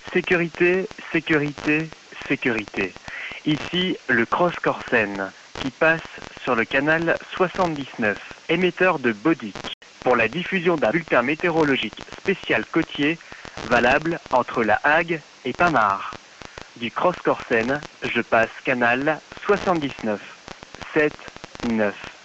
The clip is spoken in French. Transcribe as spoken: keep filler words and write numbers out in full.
Sécurité, sécurité, sécurité. Ici, le Cross Corsen, qui passe sur le canal soixante-dix-neuf, émetteur de Bodic, pour la diffusion d'un bulletin météorologique spécial côtier, valable entre La Hague et Pamar. Du Cross Corsen, je passe canal soixante-dix-neuf, sept, neuf.